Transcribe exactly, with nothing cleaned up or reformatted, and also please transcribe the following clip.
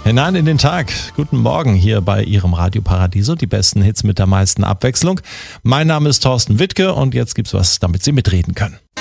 Hinein in den Tag. Guten Morgen hier bei Ihrem Radio Paradiso. Die besten Hits mit der meisten Abwechslung. Mein Name ist Thorsten Wittke und jetzt gibt's was, damit Sie mitreden können.